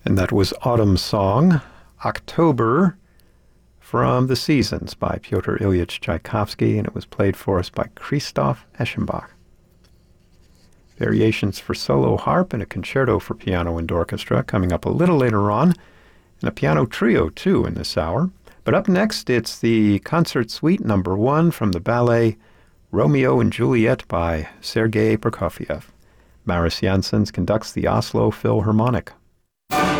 And that was Autumn Song, October, from The Seasons by Pyotr Ilyich Tchaikovsky, and it was played for us by Christoph Eschenbach. Variations for solo harp and a concerto for piano and orchestra coming up a little later on, and a piano trio, too, in this hour. But up next, it's the Concert Suite No. 1 from the ballet Romeo and Juliet by Sergei Prokofiev. Maris Janssens conducts the Oslo Philharmonic.